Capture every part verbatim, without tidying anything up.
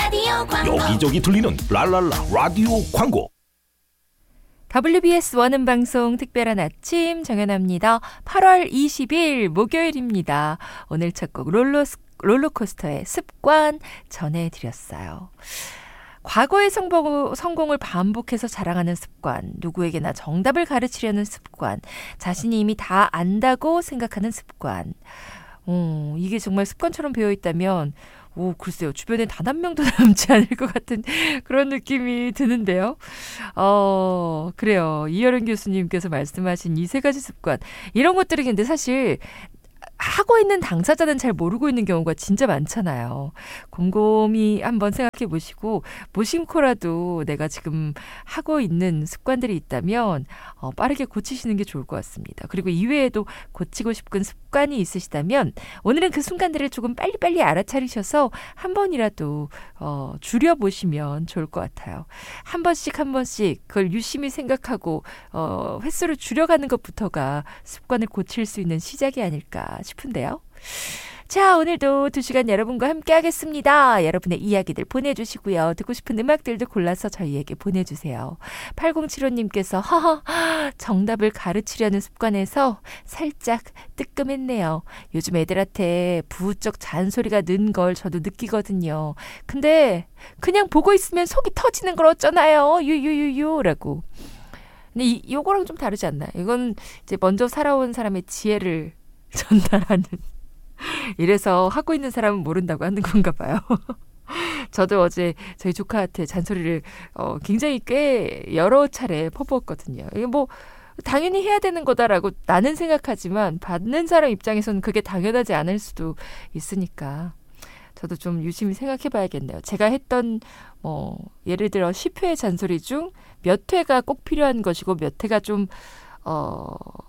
라디오 광고. 여기저기 들리는 랄랄라 라디오 광고. 더블유비에스 원음 방송 특별한 아침 정연아입니다. 팔월 이십일 목요일입니다. 오늘 첫 곡 롤러, 롤러코스터의 습관 전해드렸어요. 과거의 성공, 성공을 반복해서 자랑하는 습관, 누구에게나 정답을 가르치려는 습관, 자신이 이미 다 안다고 생각하는 습관. 어, 이게 정말 습관처럼 배어있다면 오, 글쎄요. 주변에 단 한 명도 남지 않을 것 같은 그런 느낌이 드는데요. 어, 그래요. 이여른 교수님께서 말씀하신 이 세 가지 습관. 이런 것들이 근데 사실 하고 있는 당사자는 잘 모르고 있는 경우가 진짜 많잖아요. 곰곰이 한번 생각해 보시고 무심코라도 내가 지금 하고 있는 습관들이 있다면 어, 빠르게 고치시는 게 좋을 것 같습니다. 그리고 이외에도 고치고 싶은 습관이 있으시다면 오늘은 그 순간들을 조금 빨리빨리 알아차리셔서 한 번이라도 어, 줄여보시면 좋을 것 같아요. 한 번씩 한 번씩 그걸 유심히 생각하고 어, 횟수를 줄여가는 것부터가 습관을 고칠 수 있는 시작이 아닐까 싶은데요. 자, 오늘도 두 시간 여러분과 함께 하겠습니다. 여러분의 이야기들 보내주시고요. 듣고 싶은 음악들도 골라서 저희에게 보내주세요. 팔공칠오님께서 허허 정답을 가르치려는 습관에서 살짝 뜨끔했네요. 요즘 애들한테 부쩍 잔소리가 는 걸 저도 느끼거든요. 근데 그냥 보고 있으면 속이 터지는 걸 어쩌나요? 유유유유라고. 근데 이, 요거랑 좀 다르지 않나요? 이건 이제 먼저 살아온 사람의 지혜를 전달하는. 이래서 하고 있는 사람은 모른다고 하는 건가 봐요. 저도 어제 저희 조카한테 잔소리를 어, 굉장히 꽤 여러 차례 퍼부었거든요. 이게 뭐 당연히 해야 되는 거다라고 나는 생각하지만 받는 사람 입장에서는 그게 당연하지 않을 수도 있으니까 저도 좀 유심히 생각해 봐야겠네요. 제가 했던 뭐 예를 들어 십 회의 잔소리 중 몇 회가 꼭 필요한 것이고 몇 회가 좀 어...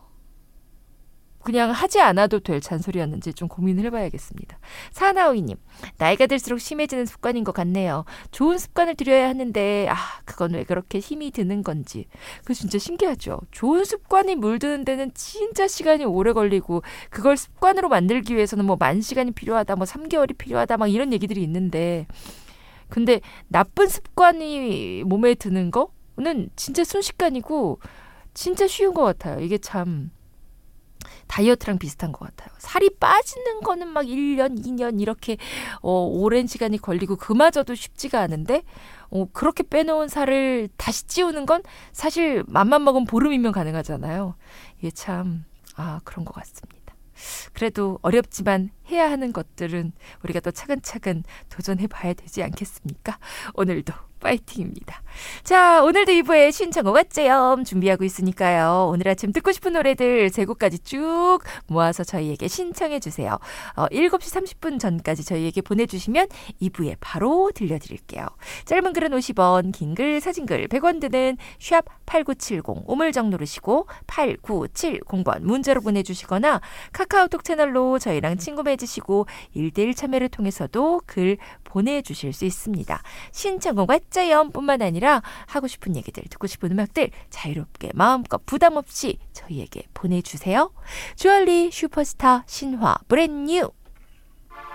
그냥 하지 않아도 될 잔소리였는지 좀 고민을 해봐야겠습니다. 사나오이님, 나이가 들수록 심해지는 습관인 것 같네요. 좋은 습관을 들여야 하는데 아 그건 왜 그렇게 힘이 드는 건지. 그거 진짜 신기하죠. 좋은 습관이 물드는 데는 진짜 시간이 오래 걸리고 그걸 습관으로 만들기 위해서는 뭐 만 시간이 필요하다, 뭐 삼 개월이 필요하다 막 이런 얘기들이 있는데 근데 나쁜 습관이 몸에 드는 거는 진짜 순식간이고 진짜 쉬운 것 같아요. 이게 참 다이어트랑 비슷한 것 같아요. 살이 빠지는 거는 막 일 년, 이 년 이렇게 어, 오랜 시간이 걸리고 그마저도 쉽지가 않은데 어, 그렇게 빼놓은 살을 다시 찌우는 건 사실 맘만 먹으면 보름이면 가능하잖아요. 이게 참 아, 그런 것 같습니다. 그래도 어렵지만 해야 하는 것들은 우리가 또 차근차근 도전해봐야 되지 않겠습니까? 오늘도 파이팅입니다. 자, 오늘도 이 부에 신청곡 어째요 준비하고 있으니까요. 오늘 아침 듣고 싶은 노래들 세 곡까지 쭉 모아서 저희에게 신청해 주세요. 어, 일곱 시 삼십 분 전까지 저희에게 보내주시면 이 부에 바로 들려드릴게요. 짧은 글은 오십 원, 긴 글, 사진 글 백 원 드는 샵 팔구칠공 우물정 누르시고 팔구칠공 번 문자로 보내주시거나 카카오톡 채널로 저희랑 친구 맺으시고 일 대일 참여를 통해서도 글 보내주실 수 있습니다. 신청곡 어째요 뿐만 아니라 하고 싶은 얘기들, 듣고 싶은 음악들 자유롭게 마음껏 부담 없이 저희에게 보내주세요. 주얼리 슈퍼스타 신화 브랜뉴